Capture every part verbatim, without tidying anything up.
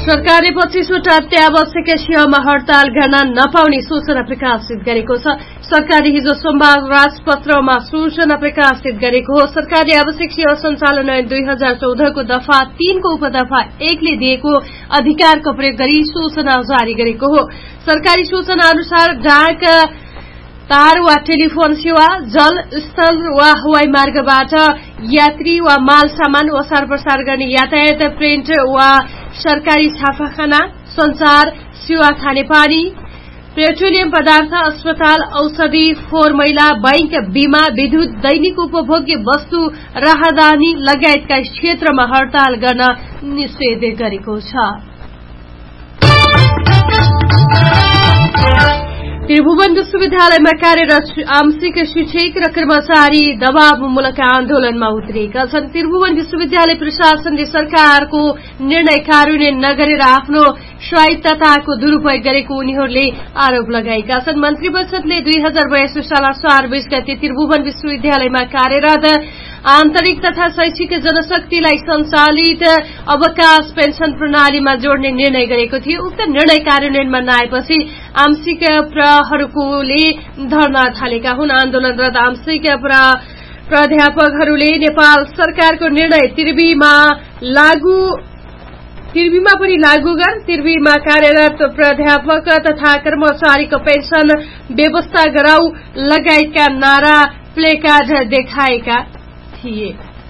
सरकारले पच्चीसवटा अत्यावश्यक सेवामा हड़ताल गर्न नपाउने सूचना प्रकाशित गरेको छ। सरकारले हिजो सोमबार राजपत्रमा सूचना प्रकाशित गरेको हो। सरकारले आवश्यक सेवा सञ्चालन ऐन दुई हजार चौधको दफा तीनको उपदफा एकले दिएको अधिकारको प्रयोग गरी सूचना जारी गरेको हो। सरकारी सूचना अनुसार डाक तार वा टेलिफोन सेवा, जल, स्थल वा हवाई मार्गबाट यात्री वा माल सामान ओसार प्रसार गर्ने यातायात, प्रिन्ट वा सरकारी छापाखाना, संचार सेवा, खानेपानी, पेट्रोलियम पदार्थ, अस्पताल, औषधि, फोहोर मैला, बैंक, बीमा, विद्युत, दैनिक उपभोग्य वस्तु, राहदानी लगायतका क्षेत्रमा हड़ताल गर्न निषेध गरेको छ। त्रिभुवन विश्वविद्यालयमा कार्यरत आंशिक शिक्षक र कर्मचारी दबावमूलक आन्दोलनमा उत्रिएका छन्। त्रिभुवन विश्वविद्यालय प्रशासनले सरकारको निर्णय कार्यान्वयन नगरेर आफ्नो स्वायत्तताको दुरूपयोग गरेको उनीहरूले आरोप लगाएका छन्। मन्त्री परिषदले दुई हजार बयासी साल असार बीस गते त्रिभुवन विश्वविद्यालयमा कार्यरत आन्तरिक तथा शैक्षिक जनशक्तिलाई सञ्चालित अवकाश पेन्सन प्रणालीमा जोड्ने निर्णय गरेको थियो। उक्त निर्णय कार्यान्वयनमा नआएपछि आंशिक प्रहरुले धरना थालेका हुन्। आन्दोलनरत आंशिक प्राध्यापकहरूले नेपाल सरकारको निर्णय त्रिवीमा लागू त्रिवीमा पनि लागू गर, त्रिवीमा कार्यरत प्राध्यापक तथा कर्मचारीको पेन्सन व्यवस्था गराऊ लगायतका नारा प्लेकार्ड देखाएका थिए।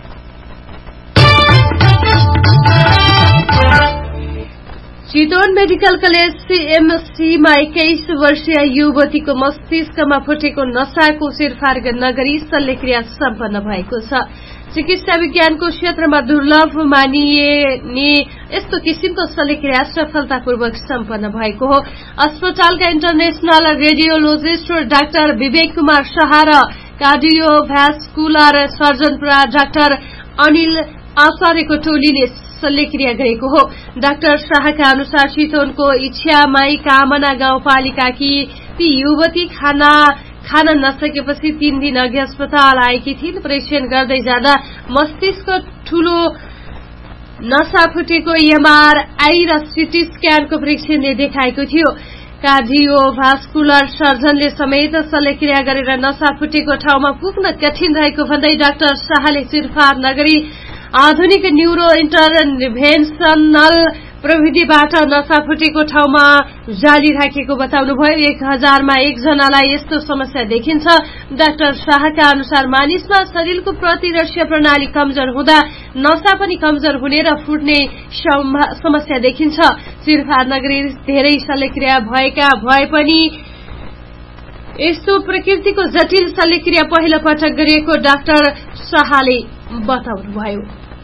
चितवन मेडिकल कलेज सीएमसीमा एक्काइस वर्षीय युवतीको मस्तिष्कमा फुटेको नसाको सिरफार नगरी शल्यक्रिया सम्पन्न भएको छ। चिकित्सा विज्ञानको क्षेत्रमा दुर्लभ मानिने यस्तो किसिमको शल्यक्रिया सफलतापूर्वक सम्पन्न भएको हो। अस्पतालका international radiologist doctor Vivek Kumar Shah र कार्डियोभ्यास्कुलर सर्जन डाक्टर अनिल आचार्यको टोलीले शल्यक्रिया गरेको हो। डाक्टर शाहका अनुसार चितवनको इच्छामाई कामना गाउँपालिकाकी ती युवती खाना खान नसकेपछि तीन दिन अघि अस्पताल आएकी थिइन्। परीक्षण गर्दै जाँदा मस्तिष्क ठूलो नसा फुटेको एमआरआई र सीटी स्क्यानको परीक्षणले देखाएको थियो। कार्डियोभास्कुलर सर्जनले समेत शल्यक्रिया गरेर नसा फुटेको ठाउँमा पुग्न कठिन रहेको भन्दै डाक्टर शाहले सिरफार नगरी आधुनिक न्यूरो इन्टरभेन्सनल प्रविधिबाट नसा फुटेको ठाउँमा जाली राखेको बताउनुभयो। एक हजारमा एकजनालाई यस्तो समस्या देखिन्छ। डाक्टर शाहका अनुसार मानिसमा शरीरको प्रतिरक्षा प्रणाली कमजोर हुँदा नसा पनि कमजोर हुने र फुट्ने समस्या देखिन्छ। सिरफार नगरी धेरै शल्यक्रिया भएका भए पनि यस्तो प्रकृतिको जटिल शल्यक्रिया पहिलो पटक गरिएको डाक्टर शाहले बताउनुभयो।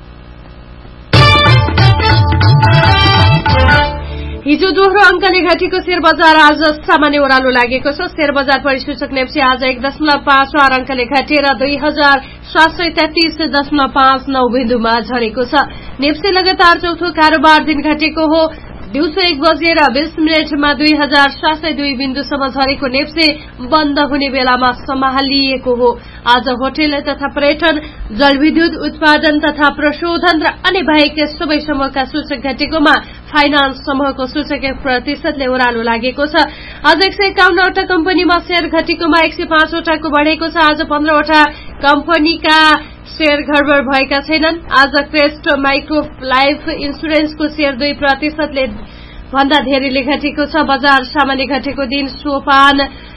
हिजो दोहोरो अंकले घटेको शेयर बजार आज सामान्य ओह्रालो लागेको छ। शेयर बजार परिसूचक नेप्से आज एक दशमलव पाँच चार अंकले घटेर दुई हजार सात सय तेत्तीस दशमलव पाँच नौ बिन्दुमा झरेको छ। नेप्से लगातार चौथो कारोबार दिन घटेको हो। दिउँसो एक बजेर बीस मिनटमा दुई हजार सात सय दुई बिन्दुसम्म झरेको नेप्से बन्द हुने बेलामा सम्हालिएको हो। आज होटल तथा पर्यटन, जलविद्युत उत्पादन तथा प्रशोधन र अन्य बाहेक सबै समूहका सूचक घटेकोमा फाइनान्स समूहको सूचक एक प्रतिशतले ओह्रालो लागेको छ। आज एक सय एकाउन्नवटा कम्पनीमा शेयर घटेकोमा एक सय पाँचवटाको बढ़ेको छ। आज पन्ध्रवटा कम्पनीका शेयर गडबड भएका छैनन्। आज क्रेस्ट माइक्रो लाइफ इन्सुरेन्सको शेयर दुई प्रतिशतले भन्दा धेरैले घटेको छ। बजार सामान्य घटेको दिन सोपान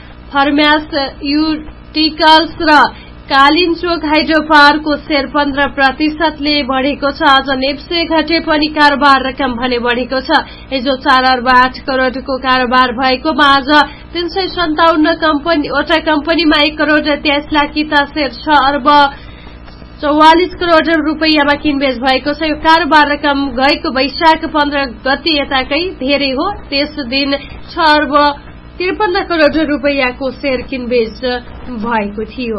फार्मास्युटिकल्स र कालिन्चोक हाइड्रो पावरको शेयर पन्ध्र प्रतिशतले बढ़ेको छ। आज नेप्से घटे पनि कारोबार रकम भने बढ़ेको छ। हिजो चार अर्ब आठ करोड़को कारोबार भएकोमा आज तीन सय सन्ताउन्न कम्पनीवटा कम्पनीमा एक करोड़ तेइस लाख किता शेयर छ अर्ब चौवालिस करोड़ रूपियाँमा किनबेच भएको छ। यो कारोबार रकम गएको वैशाख पन्ध्र गते यताकै धेरै हो। त्यस दिन छ अर्ब त्रिपन्न करोड़ रूपियाँको शेयर किनबेच भएको थियो।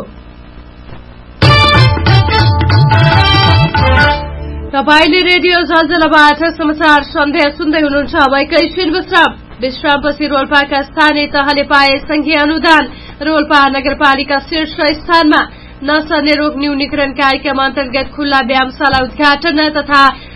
तपाईले रेडियो जलजलाबाट समाचार सन्ध्या सुन्दै हुनुहुन्छ। अब एकैछिन विश्राम विश्रामपछि रोल्पाका स्थानीय तहले पाए संघीय अनुदान। रोल्पा नगरपालिका शीर्ष स्थानमा नशा निरोग न्यूनीकरण कार्यक्रम अन्तर्गत खुल्ला व्यायामशाला उद्घाटन तथा